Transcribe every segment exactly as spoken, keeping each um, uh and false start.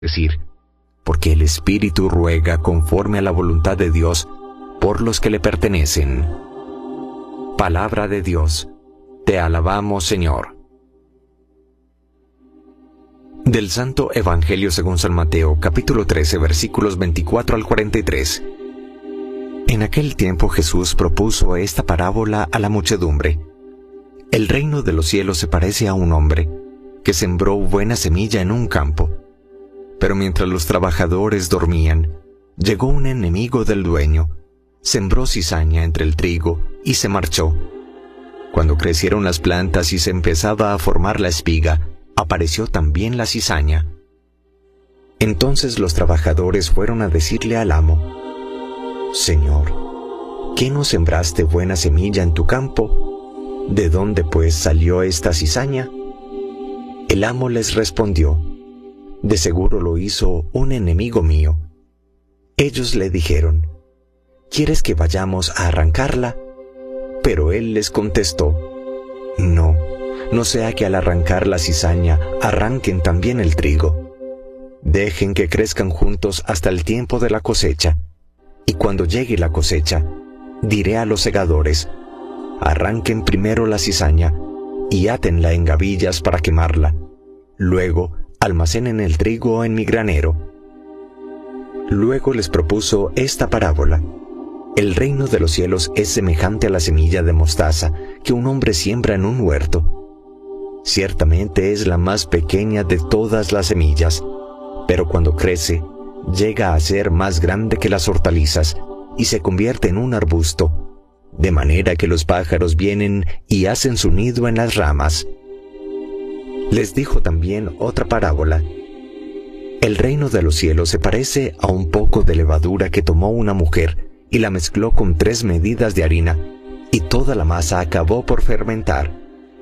decir, porque el Espíritu ruega conforme a la voluntad de Dios por los que le pertenecen. Palabra de Dios. Te alabamos, Señor. Del Santo Evangelio según San Mateo, capítulo trece, versículos veinticuatro al cuarenta y tres. En aquel tiempo Jesús propuso esta parábola a la muchedumbre. El reino de los cielos se parece a un hombre que sembró buena semilla en un campo. Pero mientras los trabajadores dormían, llegó un enemigo del dueño, sembró cizaña entre el trigo y se marchó. Cuando crecieron las plantas y se empezaba a formar la espiga, apareció también la cizaña. Entonces los trabajadores fueron a decirle al amo: Señor, ¿qué no sembraste buena semilla en tu campo? ¿De dónde pues salió esta cizaña? El amo les respondió: De seguro lo hizo un enemigo mío. Ellos le dijeron: ¿Quieres que vayamos a arrancarla? Pero él les contestó: No, no sea que al arrancar la cizaña arranquen también el trigo. Dejen que crezcan juntos hasta el tiempo de la cosecha. Y cuando llegue la cosecha, diré a los segadores: Arranquen primero la cizaña y átenla en gavillas para quemarla. Luego, almacenen el trigo en mi granero. Luego les propuso esta parábola. El reino de los cielos es semejante a la semilla de mostaza que un hombre siembra en un huerto. Ciertamente es la más pequeña de todas las semillas, pero cuando crece, llega a ser más grande que las hortalizas y se convierte en un arbusto, de manera que los pájaros vienen y hacen su nido en las ramas. Les dijo también otra parábola. El reino de los cielos se parece a un poco de levadura que tomó una mujer y la mezcló con tres medidas de harina, y toda la masa acabó por fermentar.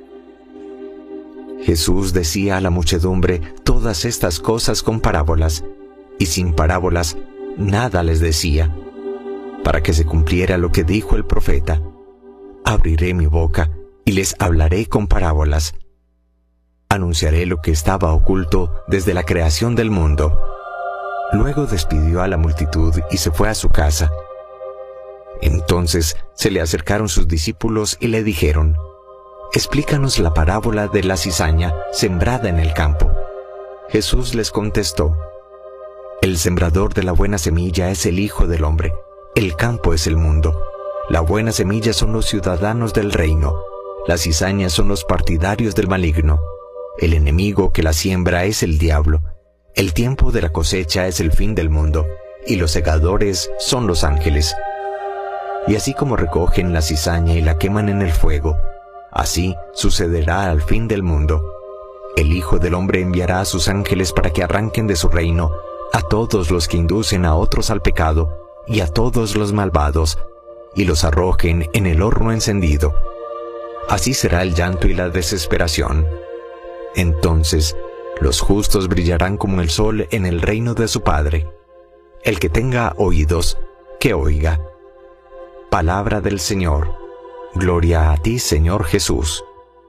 Jesús decía a la muchedumbre todas estas cosas con parábolas, y sin parábolas nada les decía, para que se cumpliera lo que dijo el profeta: Abriré mi boca y les hablaré con parábolas. Anunciaré lo que estaba oculto desde la creación del mundo. Luego despidió a la multitud y se fue a su casa. Entonces se le acercaron sus discípulos y le dijeron: Explícanos la parábola de la cizaña sembrada en el campo. Jesús les contestó: El sembrador de la buena semilla es el Hijo del Hombre. El campo es el mundo. La buena semilla son los ciudadanos del reino. Las cizañas son los partidarios del maligno. El enemigo que la siembra es el diablo. El tiempo de la cosecha es el fin del mundo, y los segadores son los ángeles. Y así como recogen la cizaña y la queman en el fuego, así sucederá al fin del mundo. El Hijo del Hombre enviará a sus ángeles para que arranquen de su reino a todos los que inducen a otros al pecado y a todos los malvados, y los arrojen en el horno encendido. Así será el llanto y la desesperación. Entonces los justos brillarán como el sol en el reino de su Padre. El que tenga oídos, que oiga. Palabra del Señor. Gloria a ti, Señor Jesús.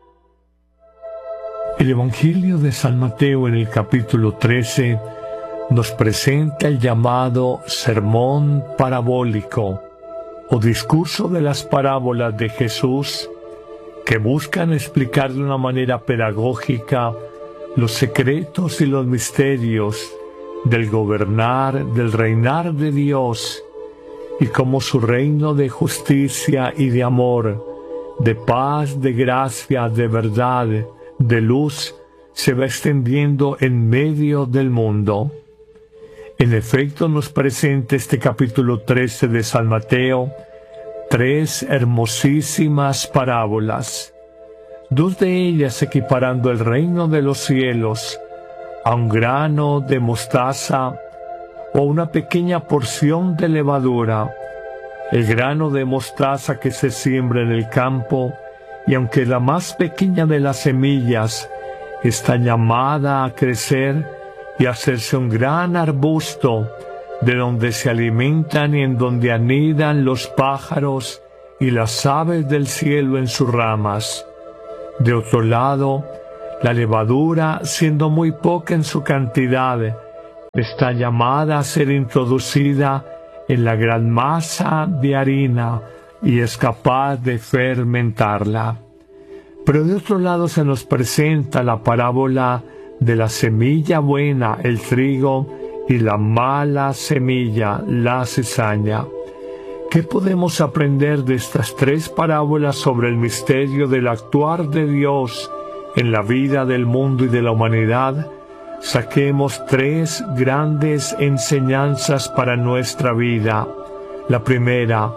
El Evangelio de San Mateo en el capítulo trece nos presenta el llamado sermón parabólico o discurso de las parábolas de Jesús, que buscan explicar de una manera pedagógica los secretos y los misterios del gobernar, del reinar de Dios, y cómo su reino de justicia y de amor, de paz, de gracia, de verdad, de luz, se va extendiendo en medio del mundo. En efecto, nos presenta este capítulo trece de San Mateo tres hermosísimas parábolas, dos de ellas equiparando el reino de los cielos a un grano de mostaza o una pequeña porción de levadura. El grano de mostaza que se siembra en el campo, y aunque la más pequeña de las semillas, está llamada a crecer y hacerse un gran arbusto, de donde se alimentan y en donde anidan los pájaros y las aves del cielo en sus ramas. De otro lado, la levadura, siendo muy poca en su cantidad, está llamada a ser introducida en la gran masa de harina y es capaz de fermentarla. Pero de otro lado se nos presenta la parábola de la semilla buena, el trigo, y la mala semilla, la cizaña. ¿Qué podemos aprender de estas tres parábolas sobre el misterio del actuar de Dios en la vida del mundo y de la humanidad? Saquemos tres grandes enseñanzas para nuestra vida. La primera,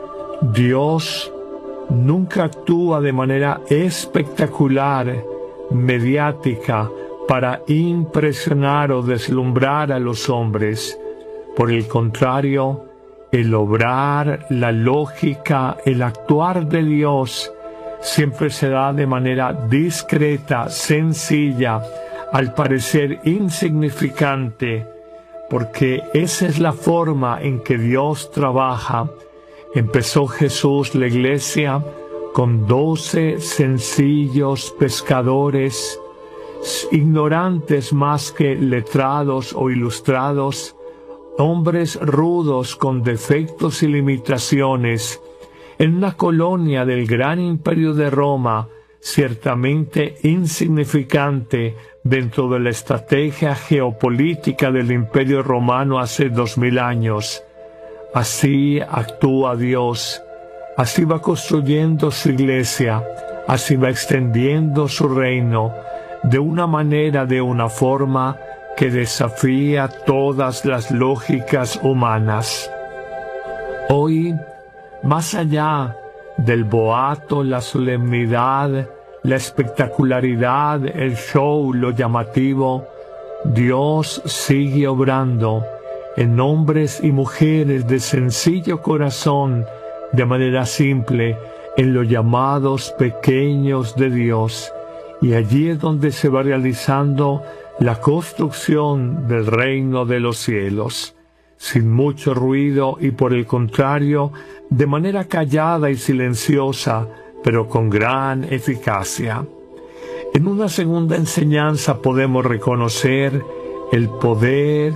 Dios nunca actúa de manera espectacular, mediática, para impresionar o deslumbrar a los hombres. Por el contrario, el obrar, la lógica, el actuar de Dios siempre se da de manera discreta, sencilla, al parecer insignificante, porque esa es la forma en que Dios trabaja. Empezó Jesús la iglesia con doce sencillos pescadores, ignorantes más que letrados o ilustrados, hombres rudos con defectos y limitaciones, en una colonia del gran imperio de Roma, ciertamente insignificante dentro de la estrategia geopolítica del imperio romano hace dos mil años. Así actúa Dios, así va construyendo su iglesia, así va extendiendo su reino, de una manera, de una forma que desafía todas las lógicas humanas. Hoy, más allá del boato, la solemnidad, la espectacularidad, el show, lo llamativo, Dios sigue obrando en hombres y mujeres de sencillo corazón, de manera simple, en los llamados pequeños de Dios. Y allí es donde se va realizando la construcción del reino de los cielos, sin mucho ruido y por el contrario, de manera callada y silenciosa, pero con gran eficacia. En una segunda enseñanza podemos reconocer el poder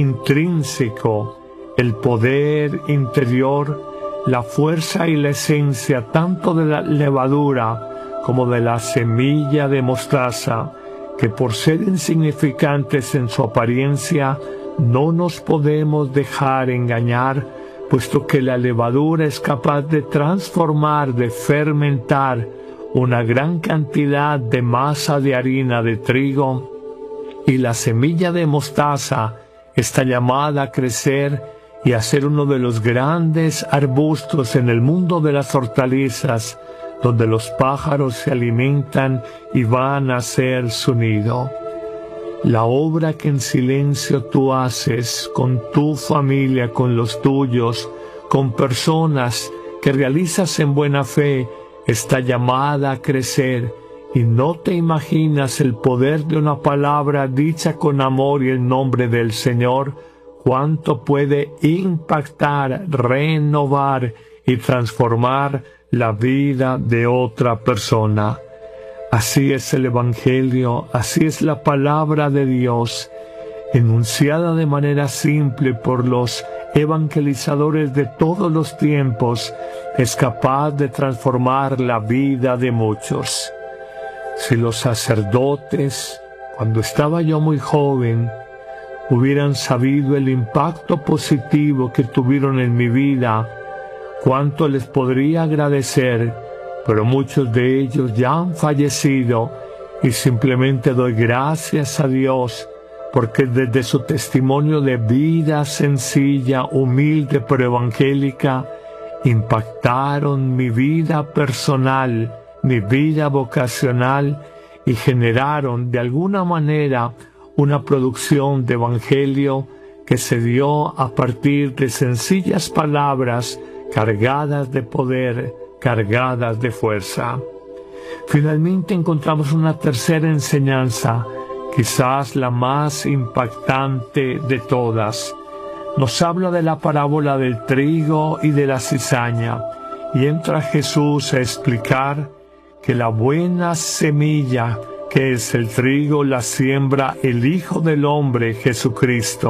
intrínseco, el poder interior, la fuerza y la esencia tanto de la levadura como de la semilla de mostaza, que por ser insignificantes en su apariencia, no nos podemos dejar engañar, puesto que la levadura es capaz de transformar, de fermentar una gran cantidad de masa de harina de trigo, y la semilla de mostaza está llamada a crecer y a ser uno de los grandes arbustos en el mundo de las hortalizas, donde los pájaros se alimentan y van a hacer su nido. La obra que en silencio tú haces con tu familia, con los tuyos, con personas que realizas en buena fe, está llamada a crecer, y no te imaginas el poder de una palabra dicha con amor y el nombre del Señor, cuánto puede impactar, renovar y transformar la vida de otra persona. Así es el Evangelio, así es la palabra de Dios, enunciada de manera simple por los evangelizadores de todos los tiempos, es capaz de transformar la vida de muchos. Si los sacerdotes, cuando estaba yo muy joven, hubieran sabido el impacto positivo que tuvieron en mi vida, cuánto les podría agradecer, pero muchos de ellos ya han fallecido y simplemente doy gracias a Dios porque desde su testimonio de vida sencilla, humilde pero evangélica, impactaron mi vida personal, mi vida vocacional y generaron de alguna manera una producción de evangelio que se dio a partir de sencillas palabras cargadas de poder, cargadas de fuerza. Finalmente encontramos una tercera enseñanza, quizás la más impactante de todas. Nos habla de la parábola del trigo y de la cizaña, y entra Jesús a explicar que la buena semilla que es el trigo, la siembra, el Hijo del Hombre, Jesucristo.